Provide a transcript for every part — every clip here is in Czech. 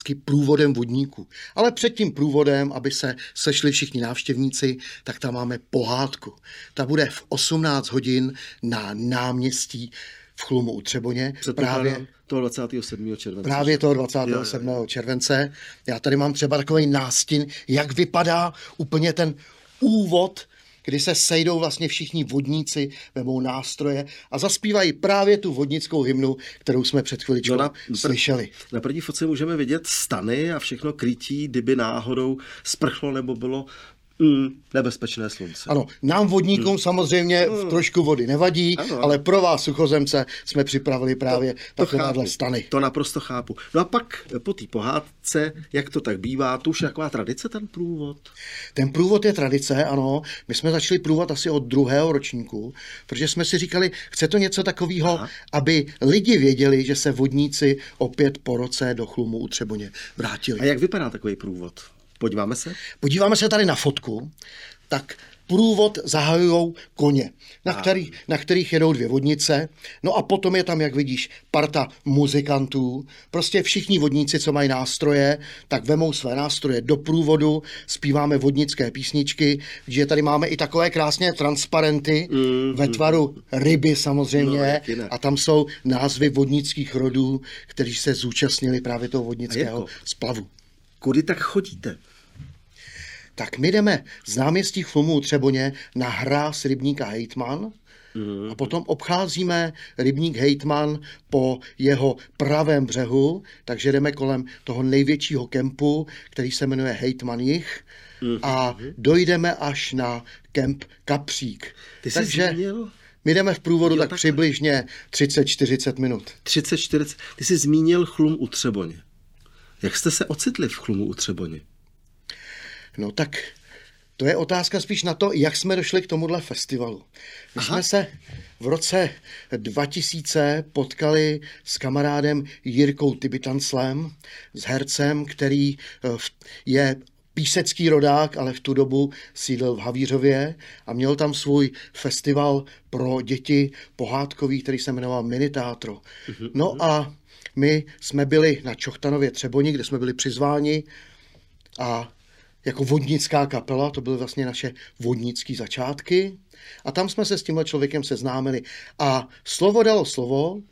průvodem vodníků. Ale před tím průvodem, aby se sešli všichni návštěvníci, tak tam máme pohádku. Ta bude v 18 hodin na náměstí v Chlumu u Třeboně. Právě toho 27. července. Právě toho 27. července. Já tady mám třeba takový nástin, jak vypadá úplně ten úvod, kdy se sejdou vlastně všichni vodníci, vemou nástroje a zaspívají právě tu vodnickou hymnu, kterou jsme před chviličkou slyšeli. Na první fotce můžeme vidět stany a všechno krytí, kdyby náhodou sprchlo nebo bylo nebezpečné slunce. Ano, nám vodníkům samozřejmě v trošku vody nevadí, ale pro vás suchozemce jsme připravili právě takovéhle stany. To naprosto chápu. No a pak po té pohádce, jak to tak bývá, to už je taková tradice ten průvod? Ten průvod je tradice, ano. My jsme začali průvod asi od 2. ročníku, protože jsme si říkali, chce to něco takového, aby lidi věděli, že se vodníci opět po roce do Chlumu u Třeboně vrátili. A jak vypadá takový průvod? Podíváme se? Podíváme se tady na fotku. Tak průvod zahajujou koně, na kterých jedou 2 vodnice. No a potom je tam, jak vidíš, parta muzikantů. Prostě všichni vodníci, co mají nástroje, tak vemou své nástroje do průvodu, zpíváme vodnické písničky, že tady máme i takové krásné transparenty ve tvaru ryby samozřejmě. A tam jsou názvy vodnických rodů, kteří se zúčastnili právě toho vodnického splavu. Kudy tak chodíte? Tak my jdeme z náměstí Chlumu u Třeboně na hráz rybníka Hejtman a potom obcházíme rybník Hejtman po jeho pravém břehu, takže jdeme kolem toho největšího kempu, který se jmenuje Hejtman Jih a dojdeme až na kemp Kapřík. Takže my jdeme v průvodu tak přibližně 30-40 minut. 30-40. Ty jsi zmínil Chlum u Třeboně. Jak jste se ocitli v Chlumu u Třeboně? No tak to je otázka spíš na to, jak jsme došli k tomuhle festivalu. My jsme se v roce 2000 potkali s kamarádem Jirkou Tybitanclem, s hercem, který je písecký rodák, ale v tu dobu sídlil v Havířově a měl tam svůj festival pro děti pohádkový, který se jmenoval Minitátro. No a my jsme byli na Čochtanově Třeboni, kde jsme byli přizváni a jako vodnická kapela, to byly vlastně naše vodnické začátky a tam jsme se s tímhle člověkem seznámili a slovo dalo slovo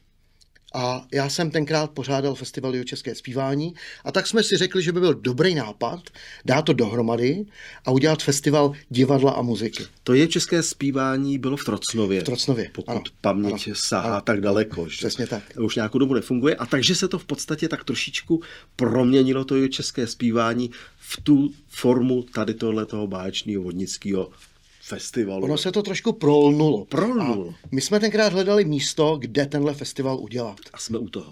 a já jsem tenkrát pořádal festival Jihočeské zpívání a tak jsme si řekli, že by byl dobrý nápad dát to dohromady a udělat festival divadla a muziky. To Jihočeské zpívání bylo v Trocnově. V Trocnově, pokud paměť sahá tak daleko. Že? Přesně tak. Už nějakou dobu nefunguje a takže se to v podstatě tak trošičku proměnilo to Jihočeské zpívání v tu formu tady tohletoho báječného vodnického festivalu. Ono se to trošku prolnulo. My jsme tenkrát hledali místo, kde tenhle festival udělat. A jsme u toho.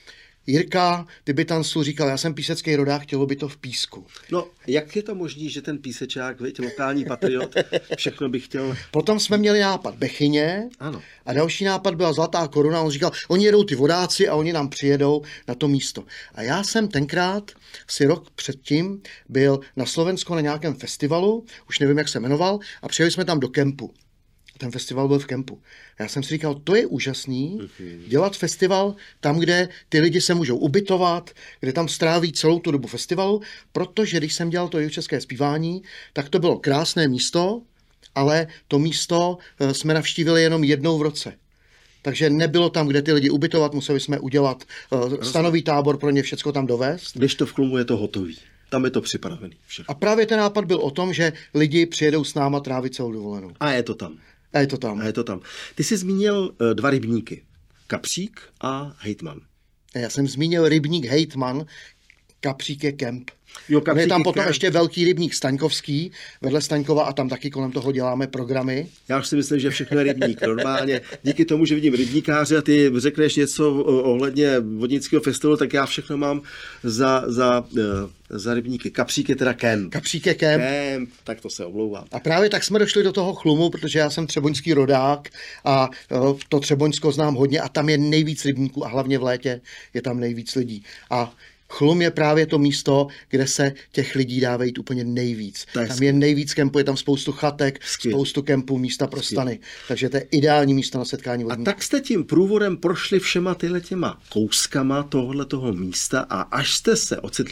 Jirka Tybitanclu říkal, já jsem písecký rodák, chtělo by to v Písku. No, jak je to možný, že ten písečák, víte, lokální patriot, všechno by chtěl... Potom jsme měli nápad Bechyně ano. A další nápad byla Zlatá Koruna. On říkal, oni jedou ty vodáci a oni nám přijedou na to místo. A já jsem tenkrát, asi rok předtím, byl na Slovensku na nějakém festivalu, už nevím, jak se jmenoval, a přijeli jsme tam do kempu. Ten festival byl v kempu. Já jsem si říkal, to je úžasný, dělat festival tam, kde ty lidi se můžou ubytovat, kde tam stráví celou tu dobu festivalu, protože když jsem dělal to jihočeské zpívání, tak to bylo krásné místo, ale to místo jsme navštívili jenom jednou v roce. Takže nebylo tam, kde ty lidi ubytovat, museli jsme udělat stanový tábor pro ně, všecko tam dovést. Když to v Chlumu je to hotový. Tam je to připravený. Všechno. A právě ten nápad byl o tom, že lidi přijedou s náma trávit celou dovolenou. A je to tam. A je to tam. A je to tam. Ty jsi zmínil 2 rybníky. Kapřík a Hejtman. Já jsem zmínil rybník Hejtman, Kapřík je kemp. Jo, je tam potom ještě velký rybník Staňkovský, vedle Staňkova a tam taky kolem toho děláme programy. Já už si myslím, že všechno je rybník. Normálně díky tomu, že vidím rybníkáře a ty řekneš něco ohledně vodnického festivalu, tak já všechno mám za rybníky. Kapřík je teda kemp. Kapřík je kemp. Tak to se omlouvám. A právě tak jsme došli do toho Chlumu, protože já jsem třeboňský rodák a to Třeboňsko znám hodně a tam je nejvíc rybníků a hlavně v létě je tam nejvíc lidí. A Chlum je právě to místo, kde se těch lidí dá vejít úplně nejvíc. Tam je nejvíc kempů, je tam spoustu chatek, spoustu kempů, místa pro stany. Takže to je ideální místo na setkání vodníků. A tak jste tím průvodem prošli všema těma kouskama tohoto místa a až jste se ocitli